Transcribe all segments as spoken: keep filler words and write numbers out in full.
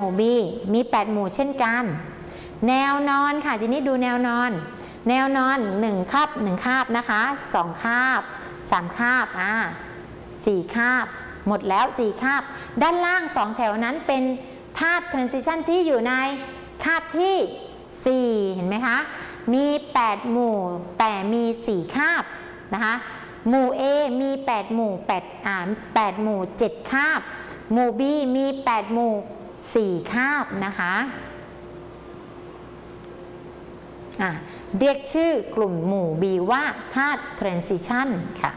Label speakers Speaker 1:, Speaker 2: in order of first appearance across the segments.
Speaker 1: B มีแปดหมู่เช่นกันแนวนอนค่ะทีนี้ดูแนวนอนแนวนอนหนึ่งคาบหนึ่งคาบนะคะสองคาบสามคาบอ่าสี่คาบหมดแล้วสี่คาบด้านล่างสองแถวนั้นเป็นธาตุ transition ที่อยู่ในคาบที่สี่เห็นไหมคะมีแปดหมู่แต่มีสี่คาบนะคะหมู่ A มีแปดหมู่แปดอ่าแปดหมู่เจ็ดคาบหมู่ B มีแปดหมู่สี่คาบนะคะอ่าเรียกชื่อกลุ่มหมู่ B ว่าธาตุ transition ค่ะ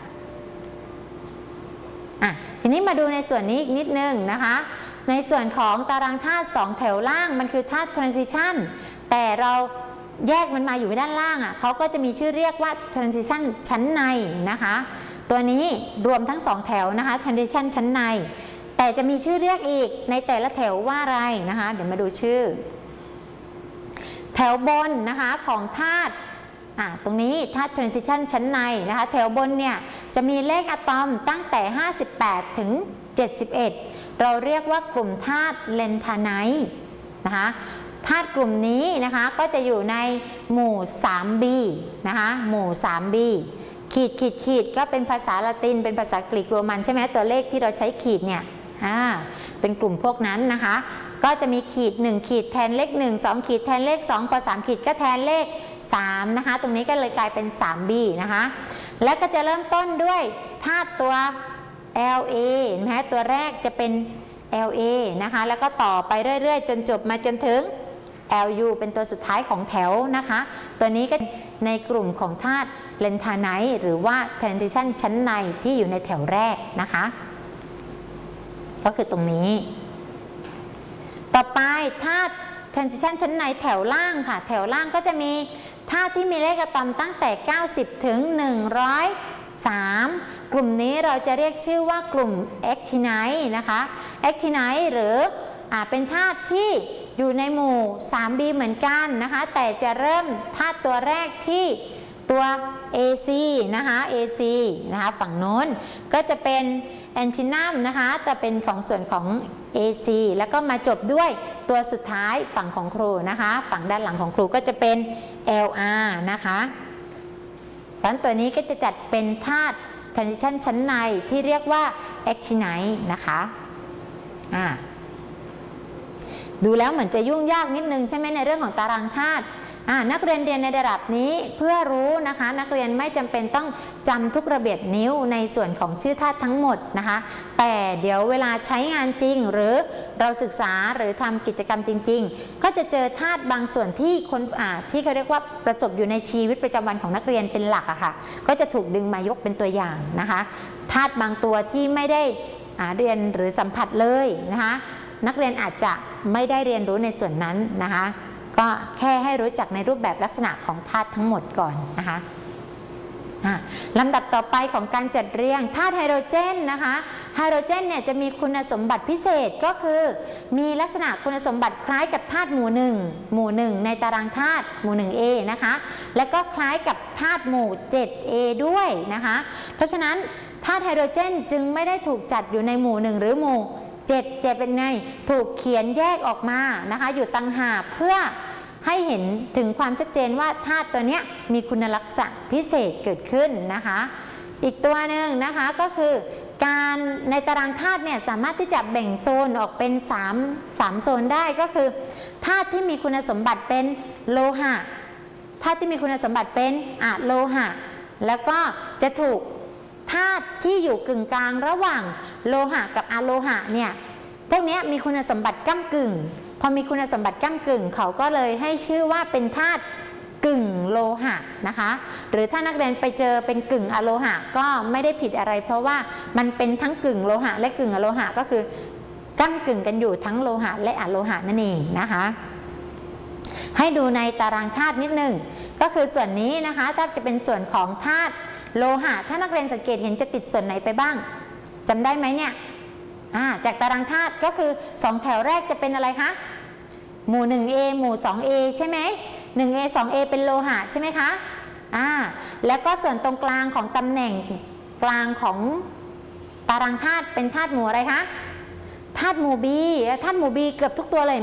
Speaker 1: อ่ะทีนี้มาดูในส่วนนี้อีกนิดนึงนะคะในส่วนของตารางธาตุสองแถวล่างมันคือธาตุ transition แต่เราแยกมันมาอยู่ด้านล่างอ่ะเขาก็จะมีชื่อเรียกว่า transition ชั้นในนะคะตัวนี้รวมทั้งสองแถวนะคะ transition ชั้นในแต่จะมีชื่อเรียกอีกในแต่ละแถวว่าอะไรนะคะเดี๋ยวมาดูชื่อแถวบนนะคะของธาตุอ่ะตรงนี้ธาตุ transition ชั้นในนะคะแถวบนเนี่ยจะมีเลขอะตอมตั้งแต่ห้าสิบแปดถึงเจ็ดสิบเอ็ดเราเรียกว่ากลุ่มธาตุเลนทาไนท์นะคะธาตุกลุ่มนี้นะคะก็จะอยู่ในหมู่ ทรี บี นะคะหมู่ ทรี บี ขีดขีดขีดก็เป็นภาษาละตินเป็นภาษากรีกโรมันใช่ไหมตัวเลขที่เราใช้ขีดเนี่ยอ่าเป็นกลุ่มพวกนั้นนะคะก็จะมีขีดหนึ่งขีดแทนเลขหนึ่ง สองขีดแทนเลขสองพอสามขีดก็แทนเลขสามนะคะตรงนี้ก็เลยกลายเป็น ทรี บี นะคะแล้วก็จะเริ่มต้นด้วยธาตุตัว แอล เอ นะฮะตัวแรกจะเป็น แอล เอ นะคะแล้วก็ต่อไปเรื่อยๆจนจบมาจนถึง แอล ยู เป็นตัวสุดท้ายของแถวนะคะตัวนี้ก็ในกลุ่มของธาตุเลนทาไนท์หรือว่า transition ชั้นในที่อยู่ในแถวแรกนะคะก็คือตรงนี้ต่อไปธาตุ transition ชั้นในแถวล่างค่ะแถวล่างก็จะมีธาตุที่มีเลขอะตอมตั้งแต่เก้าสิบถึงหนึ่งร้อยสามกลุ่มนี้เราจะเรียกชื่อว่ากลุ่ม actinide นะคะ actinide หรืออ่าเป็นธาตุที่อยู่ในหมู่ ทรี บี เหมือนกันนะคะแต่จะเริ่มธาตุตัวแรกที่ตัว เอ ซี นะคะ เอ ซี นะคะฝั่งโน้นก็จะเป็นแอนทินัมนะคะแต่เป็นของส่วนของ เอ ซี แล้วก็มาจบด้วยตัวสุดท้ายฝั่งของครูนะคะฝั่งด้านหลังของครูก็จะเป็น แอล อาร์ นะคะเพราะฉะนั้นตัวนี้ก็จะจัดเป็นธาตุ transition ชั้นในที่เรียกว่า actinide นะคะอ่าดูแล้วเหมือนจะยุ่งยากนิดนึงใช่ไหมในเรื่องของตารางธาตุนักเรียนเรียนในระดับนี้เพื่อรู้นะคะนักเรียนไม่จำเป็นต้องจำทุกระเบียดนิ้วในส่วนของชื่อธาตุทั้งหมดนะคะแต่เดี๋ยวเวลาใช้งานจริงหรือเราศึกษาหรือทำกิจกรรมจริงๆก็จะเจอธาตุบางส่วนที่คนอ่าที่เขาเรียกว่าประสบอยู่ในชีวิตประจำวันของนักเรียนเป็นหลักอะค่ะก็จะถูกดึงมายกเป็นตัวอย่างนะคะธาตุบางตัวที่ไม่ได้เรียนหรือสัมผัสเลยนะคะนักเรียนอาจจะไม่ได้เรียนรู้ในส่วนนั้นนะคะก็แค่ให้รู้จักในรูปแบบลักษณะของธาตุทั้งหมดก่อนนะคะลำดับต่อไปของการจัดเรียงธาตุไฮโดรเจนนะคะไฮโดรเจนเนี่ยจะมีคุณสมบัติพิเศษก็คือมีลักษณะคุณสมบัติคล้ายกับธาตุหมู่หนึ่งหมู่หนึ่งในตารางธาตุหมู่หนึ่ง เอ นะคะและก็คล้ายกับธาตุหมู่ เจ็ด เอ ด้วยนะคะเพราะฉะนั้นธาตุไฮโดรเจนจึงไม่ได้ถูกจัดอยู่ในหมู่หนึ่งหรือหมู่เจ็ดเจ็ดเป็นไงถูกเขียนแยกออกมานะคะอยู่ต่างหากเพื่อให้เห็นถึงความชัดเจนว่าธาตุตัวนี้มีคุณลักษณะพิเศษเกิดขึ้นนะคะอีกตัวหนึ่งนะคะก็คือการในตารางธาตุเนี่ยสามารถที่จะแบ่งโซนออกเป็นสาม สามโซนได้ก็คือธาตุที่มีคุณสมบัติเป็นโลหะธาตุที่มีคุณสมบัติเป็นอะโลหะแล้วก็จะถูกธาตุที่อยู่กึ่งกลางระหว่างโลหะกับอะโลหะเนี่ยพวกนี้มีคุณสมบัติก้ำกึ่งพอมีคุณสมบัติก้ำกึ่งเขาก็เลยให้ชื่อว่าเป็นธาตุกึ่งโลหะนะคะหรือถ้านักเรียนไปเจอเป็นกึ่งอะโลหะก็ไม่ได้ผิดอะไรเพราะว่ามันเป็นทั้งกึ่งโลหะและกึ่งอะโลหะก็คือก้ำกึ่งกันอยู่ทั้งโลหะและอะโลหะนั่นเองนะคะให้ดูในตารางธาตุนิดหนึ่งก็คือส่วนนี้นะคะถ้าจะเป็นส่วนของธาตุโลหะถ้านักเรียนสังเกตเห็นจะติดส่วนไหนไปบ้างจำได้ไหมเนี่ยจากตารางธาตุก็คือสองแถวแรกจะเป็นอะไรคะหมู่ หนึ่ง เอ หมู่ สอง เอ ใช่ไหม หนึ่ง เอ สอง เอ เป็นโลหะใช่ไหมคะอ่าแล้วก็ส่วนตรงกลางของตำแหน่งกลางของตารางธาตุเป็นธาตุหมู่อะไรคะธาตุหมู่ บี ธาตุหมู่ บี เกือบทุกตัวเลย